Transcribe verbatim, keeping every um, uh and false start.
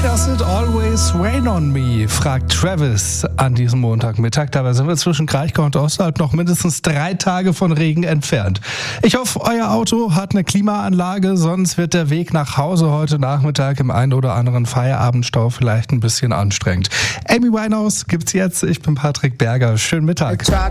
Does it always rain on me? Fragt Travis an diesem Montagmittag. Dabei sind wir zwischen Kraichgau und Osterhalb noch mindestens drei Tage von Regen entfernt. Ich hoffe, euer Auto hat eine Klimaanlage, sonst wird der Weg nach Hause heute Nachmittag im einen oder anderen Feierabendstau vielleicht ein bisschen anstrengend. Amy Winehouse gibt's jetzt. Ich bin Patrick Berger. Schönen Mittag.